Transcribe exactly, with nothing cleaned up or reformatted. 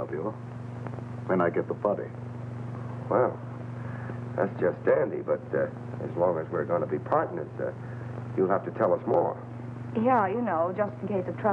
of you when I get the body. Well, that's just dandy, but uh, as long as we're going to be partners, uh, you'll have to tell us more. Yeah, you know, just in case of trouble.